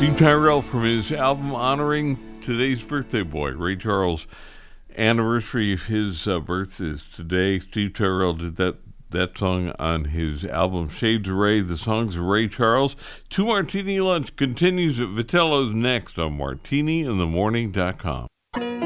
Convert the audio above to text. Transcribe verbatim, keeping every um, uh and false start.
Steve Tyrell from his album honoring today's birthday boy, Ray Charles. Anniversary of his uh, birth is today. Steve Tyrell did that that song on his album Shades of Ray. The songs of Ray Charles. Two Martini Lunch continues at Vitello's next on martini in the morning dot com.